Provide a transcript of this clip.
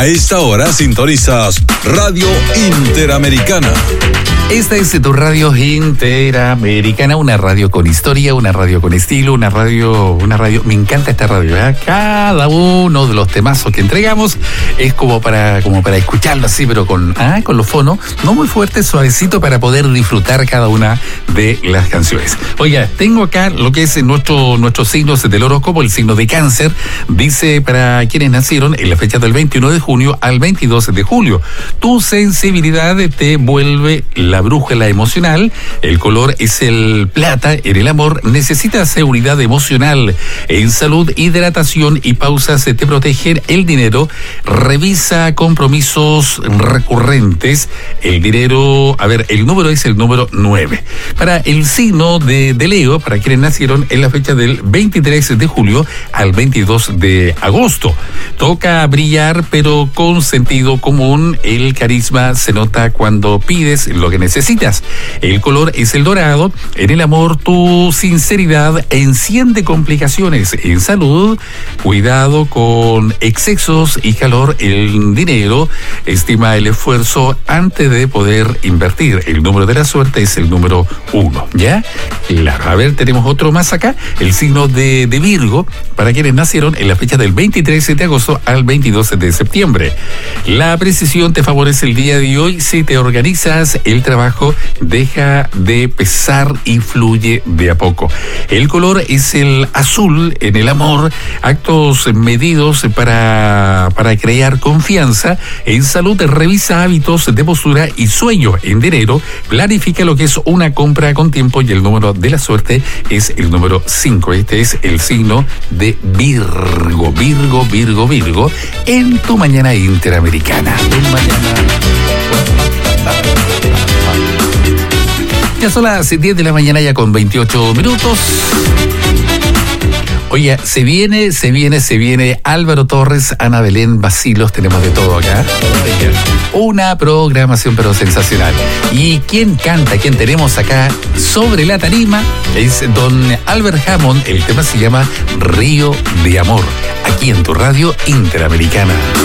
A esta hora sintonizas Radio Interamericana. Esta es tu radio Interamericana, una radio con historia, una radio con estilo, una radio, me encanta esta radio, ¿eh? Cada uno de los temazos que entregamos es como para escucharlo así, pero con los fonos, no muy fuerte, suavecito, para poder disfrutar cada una de las canciones. Oiga, tengo acá lo que es nuestros signos del horóscopo. El signo de Cáncer dice para quienes nacieron en la fecha del 21 de junio al 22 de julio. Tu sensibilidad te vuelve la brújula emocional. El color es el plata. En el amor necesitas seguridad emocional. En salud, hidratación y pausas te protegen. El dinero, revisa compromisos recurrentes. El dinero, el número es el número 9. Para el signo de Leo, para quienes nacieron en la fecha del 23 de julio al 22 de agosto. Toca brillar, pero con sentido común. El carisma se nota cuando pides lo que necesitas. El color es el dorado. En el amor, tu sinceridad enciende complicaciones. En salud, cuidado con excesos y calor. El dinero, estima el esfuerzo antes de poder invertir. El número de la suerte es el número 1, ¿ya? Claro, tenemos otro más acá. El signo de Virgo, para quienes nacieron en la fecha del 23 de agosto al 22 de septiembre. La precisión te favorece el día de hoy. Si te organizas, el trabajo deja de pesar y fluye de a poco. El color es el azul. En el amor, actos medidos para crear confianza. En salud, revisa hábitos de postura y sueño. En dinero, planifica lo que es una compra con tiempo, y el número de la suerte es el número 5. Este es el signo de Virgo. Virgo, en tu mañana interamericana. Ya son las 10 de la mañana, ya con 28 minutos. Oye, se viene Álvaro Torres, Ana Belén, Basilos, tenemos de todo acá. Una programación pero sensacional. Y quien canta, quien tenemos acá sobre la tarima, es don Albert Hammond. El tema se llama Río de Amor, aquí en tu radio Interamericana.